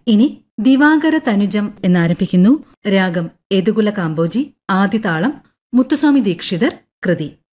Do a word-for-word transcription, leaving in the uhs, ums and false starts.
ഇനി ദിവാകര തനുജം എന്നാരംഭിക്കുന്നു രാഗം യദുകുല കാമ്പോജി, ആദിതാളം മുത്തുസ്വാമി ദീക്ഷിതർ, കൃതി.